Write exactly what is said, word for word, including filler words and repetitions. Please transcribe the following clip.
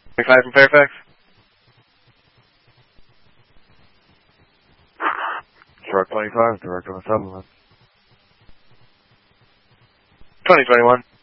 twenty-five from Fairfax. Truck twenty-five, direct on the supplement. twenty twenty-one.